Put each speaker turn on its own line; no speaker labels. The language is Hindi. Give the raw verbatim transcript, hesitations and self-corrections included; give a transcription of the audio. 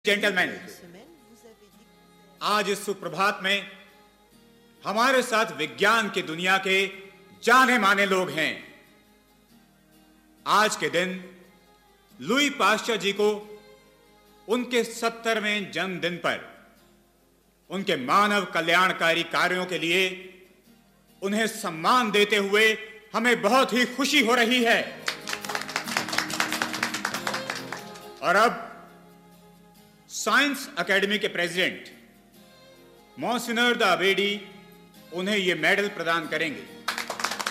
जेंटलमैन, आज इस सुप्रभात में हमारे साथ विज्ञान की दुनिया के जाने माने लोग हैं। आज के दिन लुई पाश्चर जी को उनके सत्तरवें जन्मदिन पर उनके मानव कल्याणकारी कार्यों के लिए उन्हें सम्मान देते हुए हमें बहुत ही खुशी हो रही है। और अब साइंस एकेडमी के प्रेसिडेंट मॉन्सिनर द अबेडी उन्हें यह मेडल प्रदान करेंगे।